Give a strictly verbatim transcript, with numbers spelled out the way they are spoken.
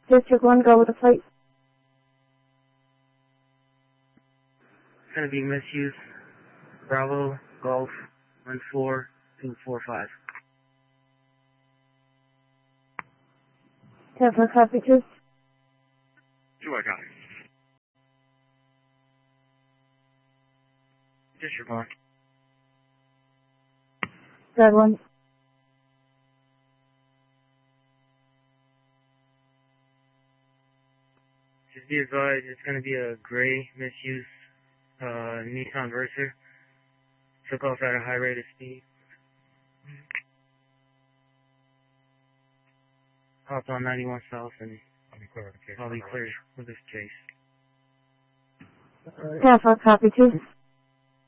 District one, go with the plate. It's going to be misuse. Bravo, Golf, one four two four five. ten four, copy two. Two, I got it. District one. Drag one. Just be advised, it's going to be a gray misuse uh, Nissan Versa. Took off at a high rate of speed. Hopped on ninety-one south and I'll be clear with the case. I'll be clear with this case. ten four, copy two.